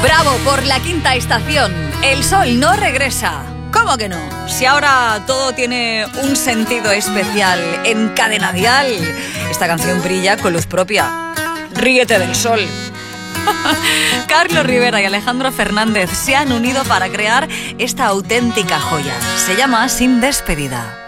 Bravo por la quinta estación. El sol no regresa. ¿Cómo que no? Si ahora todo tiene un sentido especial en Cadena Dial. Esta canción brilla con luz propia. Ríete del sol. Carlos Rivera y Alejandro Fernández se han unido para crear esta auténtica joya. Se llama Sin Despedida.